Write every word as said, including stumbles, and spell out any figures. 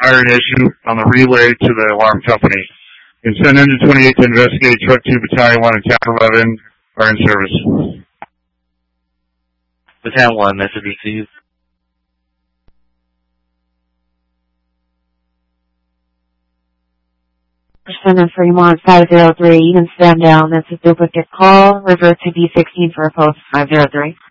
siren issue on the relay to the alarm company. And send Engine twenty-eight to investigate. Truck two, Battalion one, and Town eleven are in service. Battalion one, message received. Percent of Fremont five zero three, you can stand down. That's a duplicate call. Revert to B sixteen for a post five zero three.